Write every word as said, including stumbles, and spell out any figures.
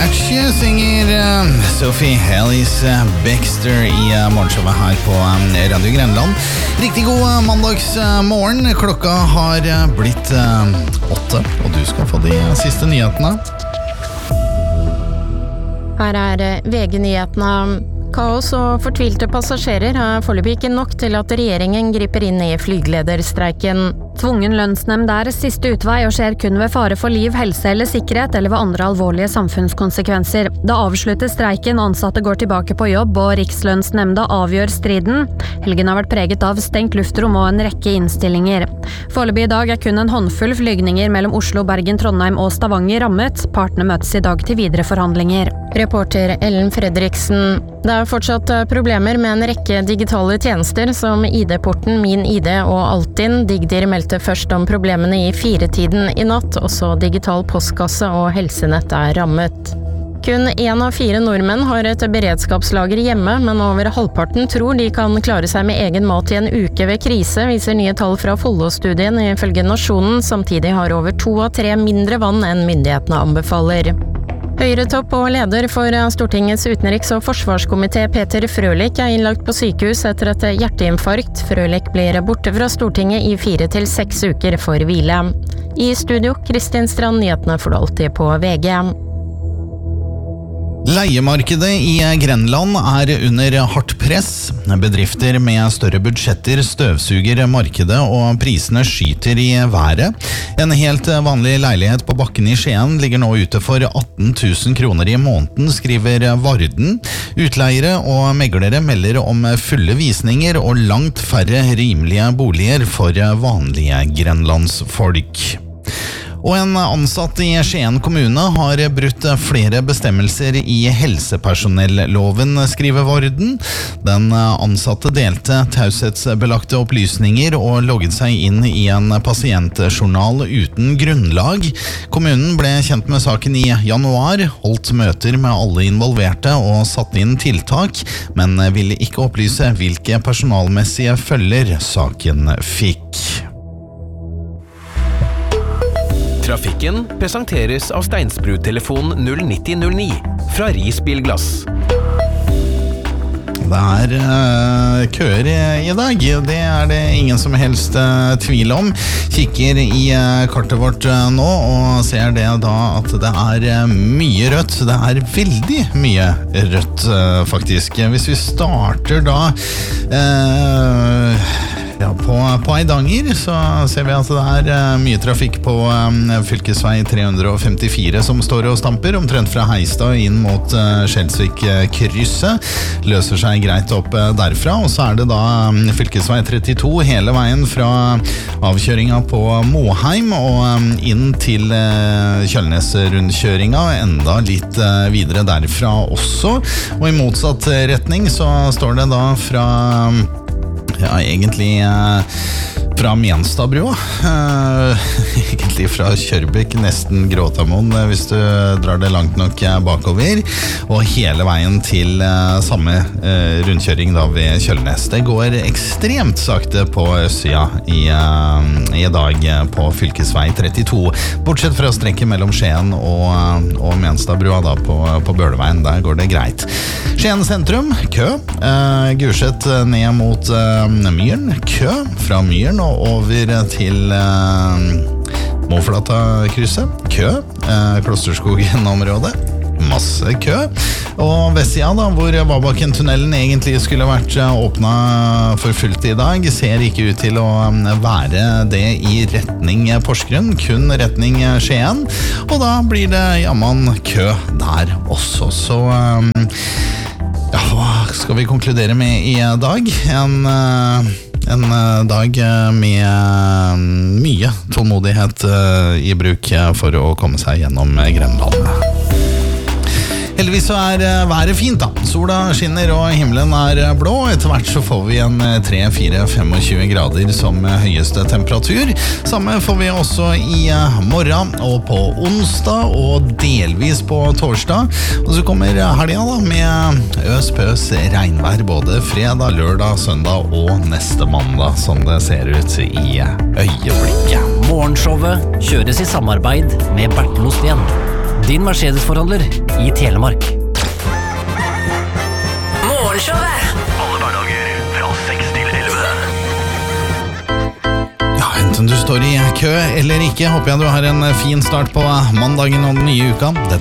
Action synger uh, Sophie Ellis uh, Baxter i uh, morgenshowet her på um, Radio Grenland. Riktig god uh, mandagsmorgen. Uh, Klokka har uh, blitt uh, åtte, og du skal få de uh, siste nyhetene. Her er uh, V G-nyhetene. Kaos og fortvilte passasjerer er foreløpig ikke nok til at regjeringen griper inn i flyglederstreiken. Tvungen lønnsnemnd er siste utvei og skjer kun ved fare for liv, helse eller sikkerhet eller ved andre alvorlige samfunnskonsekvenser. Da avslutter streiken, ansatte går tilbake på jobb og Rikslønnsnemnda avgjør striden. Helgen har vært preget av stengt luftrom og en rekke innstillinger. Foreløpig i dag er kun en håndfull flygninger mellom Oslo, Bergen, Trondheim og Stavanger rammet. Partene møtes i dag til videre forhandlinger. Reporter Ellen Fredriksen. Det er fortsatt problemer med en rekke digitale tjenester som I D-porten, Min I D og Altinn. Digdir meldte først om problemene i firetiden i natt. Også digital postkasse og helsenett er rammet. Kun en av fire nordmenn har et beredskapslager hjemme, men over halvparten tror de kan klare seg med egen mat i en uke ved krise, viser nye tall fra Follo-studien ifølge Nasjonen. Samtidig har over to av tre mindre vann enn myndighetene anbefaler. Høyre-topp og leder for Stortingets utenriks- og forsvarskomité Peter Frølich er innlagt på sykehus etter et hjerteinfarkt. Frølich blir borte fra Stortinget i fire til seks uker for hvile. I studio, Kristin Strand, nyhetene får du alltid på V G. Leiemarkedet i Grenland er under hardt press. Bedrifter med større budsjetter støvsuger markedet, og prisene skyter i været. En helt vanlig leilighet på bakken i Skien ligger nå ute for atten tusen kroner i måneden, skriver Varden. Utleiere og meglere melder om fulle visninger og langt færre rimelige boliger for vanlige grenlandsfolk. Og en ansatt i Skien kommune har brutt flere bestemmelser i helsepersonelloven, skriver Varden. Den ansatte delte taushetsbelagte opplysninger og logget seg inn i en pasientjournal uten grunnlag. Kommunen ble kjent med saken i januar, holdt møter med alle involverte og satt inn tiltak, men ville ikke opplyse hvilke personalmessige følger saken fikk. Trafikken presenteres av Steinsbru-telefon null nitti null ni fra Risbilglass. Det er uh, køer i, i dag, det er det ingen som helst uh, tvil om. Kikker i uh, kartet vårt uh, nå og ser det da at det er uh, mye rødt. Det er veldig mye rødt uh, faktisk. Hvis vi starter da uh, Ja, på, på Eidanger så ser vi at det er uh, mye trafikk på um, fylkesvei tre hundre femtifire som står og stamper, omtrent fra Heistad inn mot uh, Skjelsvik-krysset. Løser seg greit opp uh, derfra, og så er det da um, fylkesvei trettito hele veien fra avkjøringa på Moheim og um, inn til uh, Kjølnes-rundkjøringa, enda litt uh, videre derfra også. Og i motsatt retning så står det da fra Ja, egentlig eh, fra Menstadbrua. Eh, egentlig fra Kjørbekk, nesten Gråtamoen, eh, hvis du drar det langt nok eh, bakover. Og hele veien til eh, samme eh, rundkjøring da ved Kjølnes. Det går ekstremt sakte på østsida i, eh, i dag eh, på fylkesvei trettito. Bortsett fra strekket mellom Skien og, og Menstadbrua da på, på Bøleveien. Der går det greit. Skien sentrum, kø. Eh, Gulset ned mot eh, Myren, kø fra Myren og over til eh, Måflata-krysset, kø, eh, Klosterskogen-området, masse kø, og vestsida da, hvor Vabakken-tunnelen egentlig skulle vært åpnet for fullt i dag, ser ikke ut til å være det i retning Porsgrunn, kun retning Skien, og da blir det jammen kø der også, så eh, ja, hva skal vi konkludere med i dag? En, en dag med mye tålmodighet i bruk for å komme seg gjennom Grenland. Heldigvis så er været fint da. Sola skinner og himmelen er blå. Etter hvert så får vi en tre fire tjuefem grader som høyeste temperatur. Samme får vi også i morgen og på onsdag og delvis på torsdag. Og så kommer helgen da med øs-pøs regnvær både fredag, lørdag, søndag og neste mandag, som det ser ut i øyeblikket. Morgenshowet kjøres i samarbeid med Bertel Osten. din Mercedes-forhandler i Telemark. Morgenshowet. Alle hverdager fra seks til elleve. Ja, enten du står i kø eller ikke, håper jeg du har en fin start på mandagen og den nye uka. Dette